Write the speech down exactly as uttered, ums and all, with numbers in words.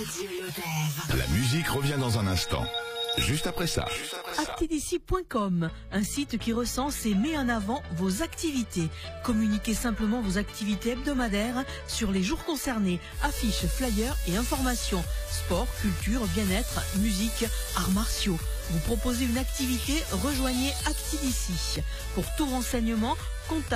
Radio Lodève. La musique revient dans un instant. Juste après ça. Actidici point com, un site qui recense et met en avant vos activités. Communiquez simplement vos activités hebdomadaires sur les jours concernés. Affiches, flyers et informations. Sport, culture, bien-être, musique, arts martiaux. Vous proposez une activité, rejoignez Actidici. Pour tout renseignement, contactez